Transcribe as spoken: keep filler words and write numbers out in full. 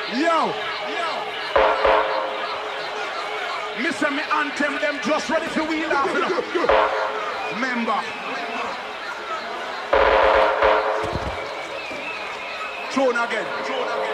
Yo. Me say me anthem them just ready for wheel off. You know? Remember. Tune again. Tune again.